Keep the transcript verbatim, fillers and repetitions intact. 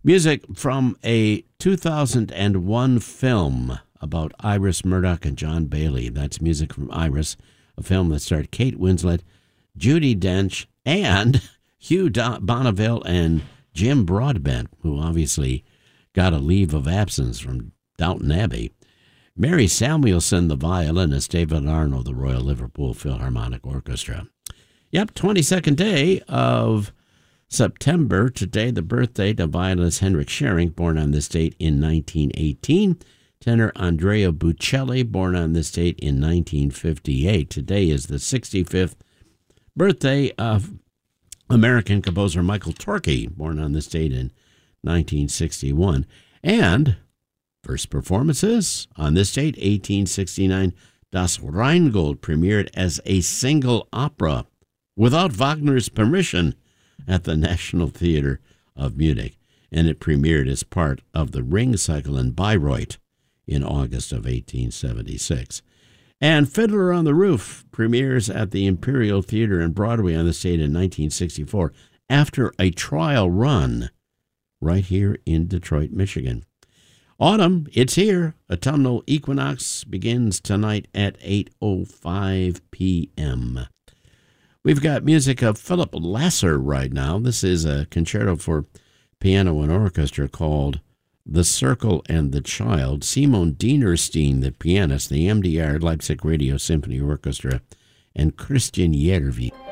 Music from a two thousand one film about Iris Murdoch and John Bailey. That's music from Iris, a film that starred Kate Winslet, Judi Dench, and Hugh Bonneville and Jim Broadbent, who obviously got a leave of absence from Downton Abbey. Mary Samuelson, the violinist, David Arnold, the Royal Liverpool Philharmonic Orchestra. Yep, twenty-second day of September. Today, the birthday of violinist Henrik Schering, born on this date in nineteen eighteen. Tenor Andrea Bocelli, born on this date in nineteen fifty-eight. Today is the sixty-fifth birthday of American composer Michael Torke, born on this date in nineteen sixty-one. And first performances on this date, eighteen sixty-nine, Das Rheingold premiered as a single opera without Wagner's permission at the National Theater of Munich, and it premiered as part of the Ring Cycle in Bayreuth in August of eighteen seventy-six. And Fiddler on the Roof premieres at the Imperial Theater in Broadway on this date in nineteen sixty-four after a trial run right here in Detroit, Michigan. Autumn, it's here. Autumnal equinox begins tonight at eight oh five p.m. We've got music of Philip Lasser right now. This is a concerto for piano and orchestra called The Circle and the Child. Simon Dienerstein, the pianist, the M D R Leipzig Radio Symphony Orchestra, and Christian Järvi.